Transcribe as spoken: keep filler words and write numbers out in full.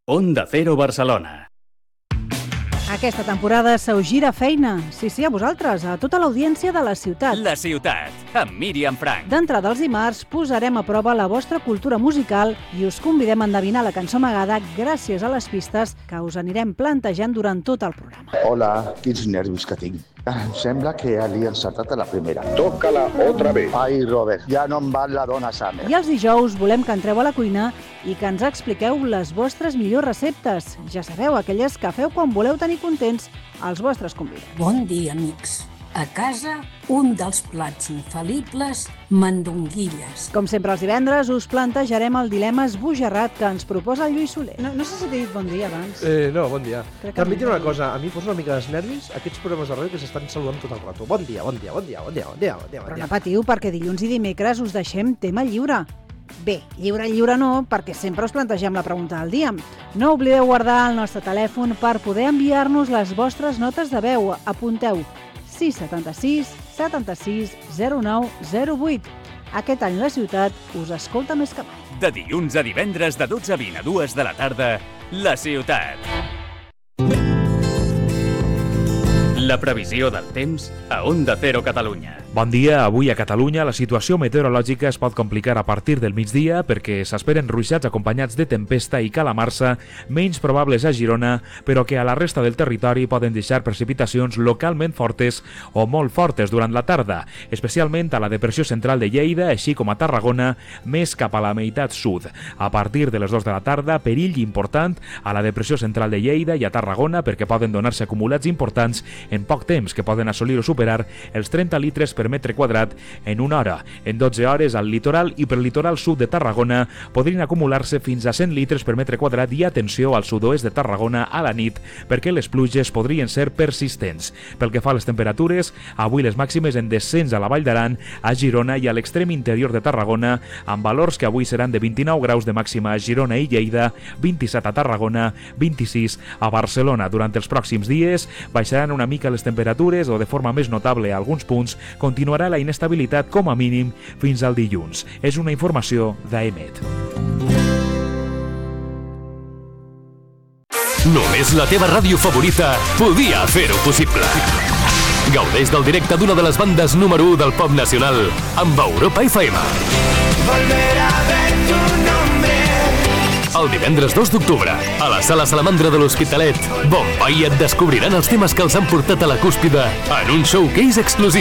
Onda Cero Barcelona. Aquesta temporada se us gira feina. Sí, sí, a vosaltres, a tota l'audiència de la ciutat. La ciutat, amb Míriam Frank. D'entrada els dimarts posarem a prova la vostra cultura musical i us convidem a endevinar la cançó amagada gràcies a les pistes que us anirem plantejant durant tot el programa. Hola, quins nervis que tinc. Em sembla que ja li he encertat a la primera. Tócala otra vez. Ai, Robert, ja no em val la dona Summer. I els dijous volem que entreu a la cuina i que ens expliqueu les vostres millors receptes. Ja sabeu, aquelles que feu quan voleu tenir contents els vostres convidats. Bon dia, amics. A casa, un dels plats infal·libles, mandonguilles. Com sempre els divendres, us plantejarem el dilema esbojarrat que ens proposa el Lluís Soler. No, no sé si t'he dit bon dia abans. Eh, no, bon dia. Crec que També no. diré una cosa, a mi posa una mica dels nervis aquests programes de ràdio que s'estan saludant tot el rato. Bon dia, bon dia, bon dia, bon dia, bon dia, bon dia. Bon Però dia. no patiu, perquè dilluns i dimecres us deixem tema lliure. Bé, lliure, lliure no, perquè sempre us plantegem la pregunta del dia. No oblideu guardar el nostre telèfon per poder enviar-nos les vostres notes de veu. Apunteu sis setanta sis setanta-sis zero nou zero vuit. Aquest any la ciutat us escolta més que mai. De dilluns a divendres de dotze a vint a dues de la tarda, La ciutat. La previsió del temps a Onda Cero Catalunya. Bon dia. Avui a Catalunya la situació meteorològica es pot complicar a partir del migdia perquè s'esperen ruixats acompanyats de tempesta i calamarsa menys probables a Girona, però que a la resta del territori poden deixar precipitacions localment fortes o molt fortes durant la tarda, especialment a la depressió central de Lleida, així com a Tarragona, més cap a la meitat sud. A partir de les dues de la tarda, perill important a la depressió central de Lleida i a Tarragona perquè poden donar-se acumulats importants en poc temps que poden assolir o superar els trenta litres per metre quadrat en una hora. En dotze hores al litoral i per litoral sud de Tarragona podrien acumular-se fins a cent litres per metre quadrat i atenció al sud-oest de Tarragona a la nit perquè les pluges podrien ser persistents. Pel que fa a les temperatures, avui les màximes en descens a la Vall d'Aran, a Girona i a l'extrem interior de Tarragona, amb valors que avui seran de vint-i-nou graus de màxima a Girona i Lleida, vint-i-set a Tarragona, vint-i-sis a Barcelona. Durant els pròxims dies baixaran una mica les temperatures o de forma més notable a alguns punts continuarà la inestabilitat com a mínim fins al dilluns. És una informació d'Aemet. Només la teva ràdio favorita podia fer-ho possible. Gaudeix del directe d'una de les bandes número u del pop nacional amb Europa F M. El divendres dos d'octubre, a la Sala Salamandra de l'Hospitalet, Bombai et descobriran els temes que els han portat a la cúspide en un showcase exclusiu.